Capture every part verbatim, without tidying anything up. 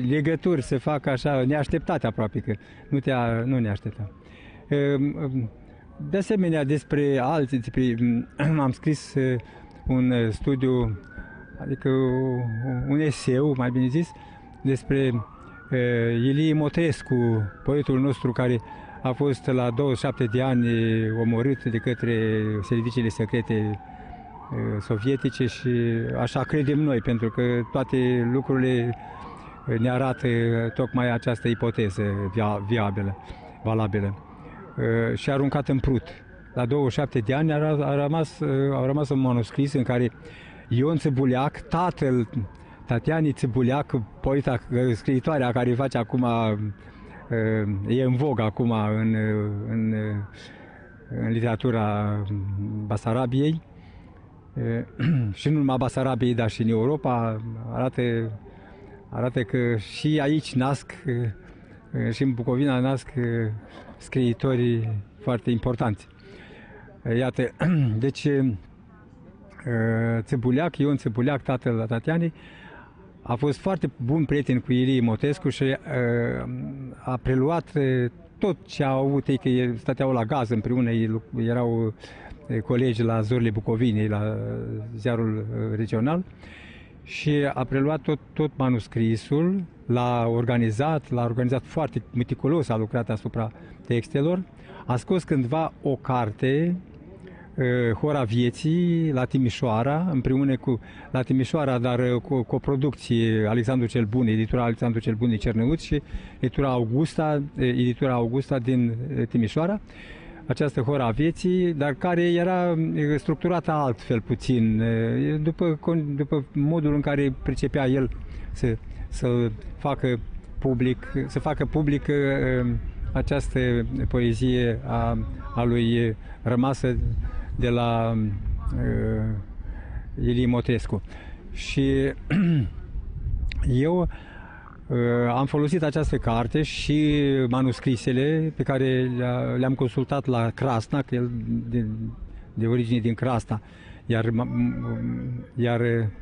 legături se fac așa neașteptate aproape, că nu, te a, nu ne așteptam. De asemenea, despre alții, despre, am scris un studiu, adică un eseu, mai bine zis, despre Ilie Motrescu, poetul nostru care a fost la douăzeci și șapte de ani omorât de către serviciile secrete sovietice și așa credem noi, pentru că toate lucrurile ne arată tocmai această ipoteză viabilă, valabilă. Și aruncat în prut. La douăzeci și șapte de ani a, a, rămas, a rămas un manuscris în care Ion Țăbuleac, tatăl Tatianei Țăbuleac, poeta, scriitoarea care face acum, e în vogă acum în, în, în literatura Basarabiei, și nu numai Basarabiei, dar și în Europa, arată, arată că și aici nasc, și în Bucovina nasc scriitori foarte importanți. Iată, deci Țăbuleac, Ion Țăbuleac, tatăl Tatianei, a fost foarte bun prieten cu Ilie Motrescu și a preluat tot ce au avut ei, că stăteau la gaz împreună, ei erau colegi la Zorile Bucovinei, la ziarul regional, și a preluat tot, tot manuscrisul, l-a organizat, l-a organizat foarte meticulos, a lucrat asupra textelor, a scos cândva o carte, Hora Vieții, la Timișoara, împreună cu, la Timișoara, dar cu, cu o producție Alexandru cel Bun, editura Alexandru cel Bun din Cernăuți și editura Augusta, editura Augusta din Timișoara, această Hora Vieții, dar care era structurată altfel puțin, după, după modul în care pricepea el să, să facă public, să facă public această poezie a, a lui rămasă de la uh, Ilie Motrescu. Și eu uh, am folosit această carte și manuscrisele pe care le-am consultat la Crasna, că el de, de origine din Crasta, iar, iar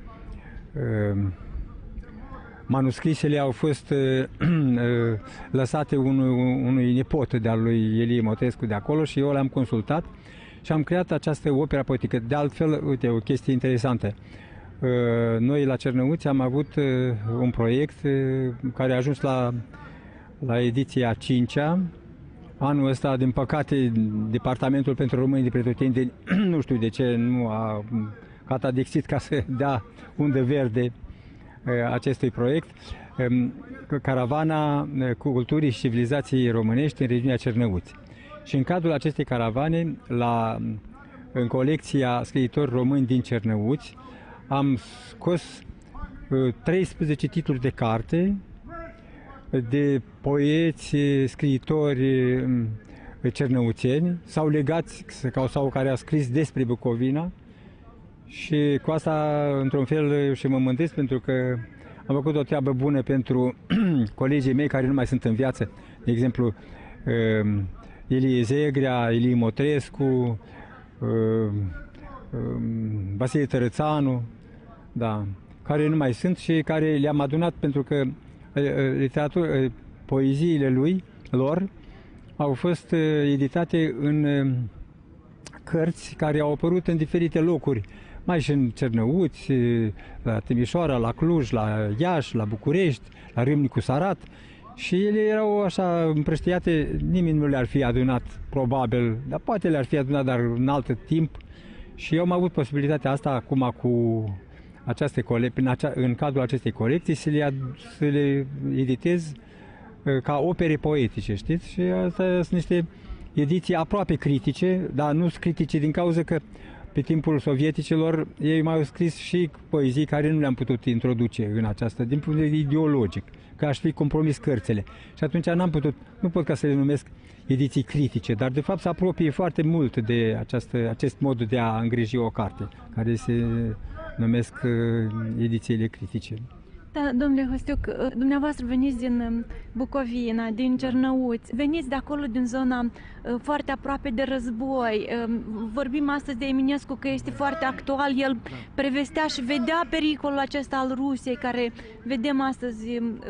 uh, manuscrisele au fost uh, lăsate unui, unui nepot de-al lui Ilie Motrescu de acolo și eu le-am consultat și am creat această operă poetică. De altfel, uite, o chestie interesantă. Uh, noi la Cernăuți am avut uh, un proiect uh, care a ajuns la, la ediția a cincea. Anul ăsta, din păcate, Departamentul pentru Români de Pretutindeni, nu știu de ce, nu a catadixit ca să dea undă verde acestui proiect, Caravana Culturii și Civilizației Românești în regiunea Cernăuți. Și în cadrul acestei caravane, la, în colecția scriitori români din Cernăuți, am scos treisprezece titluri de carte de poeți, scriitori cernăuțeni sau legați sau care au scris despre Bucovina. Și cu asta, într-un fel, și mă mândresc pentru că am făcut o treabă bună pentru colegii mei care nu mai sunt în viață. De exemplu, Ilie Zegrea, Ilie Motrescu, Vasile Tărățanu, da, care nu mai sunt și care le-am adunat pentru că literatura, poeziile lui, lor, au fost editate în cărți care au apărut în diferite locuri, mai și în Cernăuți, la Timișoara, la Cluj, la Iași, la București, la Râmnicu Sarat, și ele erau așa împrăștiate, nimeni nu le-ar fi adunat, probabil, dar poate le-ar fi adunat, dar în alt timp. Și eu am avut posibilitatea asta acum cu această colecție, în cadrul acestei colecții, să le, să le editez ca opere poetice, știți? Și asta sunt niște ediții aproape critice, dar nu sunt critice din cauza că pe timpul sovieticilor ei mai au scris și poezii care nu le-am putut introduce în această, din punct de vedere ideologic, că aș fi compromis cărțile. Și atunci n-am putut, nu pot ca să le numesc ediții critice, dar de fapt se apropie foarte mult de această, acest mod de a îngriji o carte, care se numesc edițiile critice. Da, domnule Hostiuc, dumneavoastră veniți din Bucovina, din Cernăuți, veniți de acolo, din zona foarte aproape de război. Vorbim astăzi de Eminescu că este foarte actual, el prevestea și vedea pericolul acesta al Rusiei, care vedem astăzi